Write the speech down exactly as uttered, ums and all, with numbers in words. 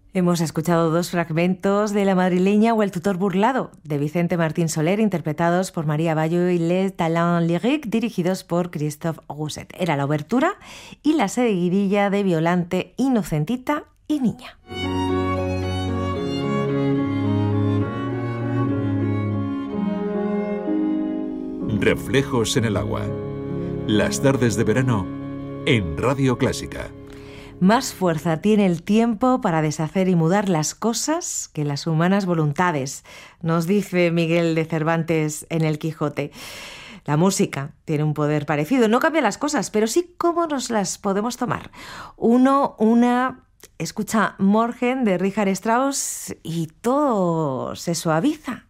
Hemos escuchado dos fragmentos de La madrileña o El tutor burlado, de Vicente Martín Soler, interpretados por María Bayo y Les Talents Lyriques, dirigidos por Christophe Rousset. Era la obertura y la seguidilla de Violante, Inocentita y Niña. Reflejos en el agua. Las tardes de verano en Radio Clásica. Más fuerza tiene el tiempo para deshacer y mudar las cosas que las humanas voluntades, nos dice Miguel de Cervantes en El Quijote. La música tiene un poder parecido, no cambia las cosas, pero sí cómo nos las podemos tomar. Uno, una, escucha Morgen de Richard Strauss y todo se suaviza.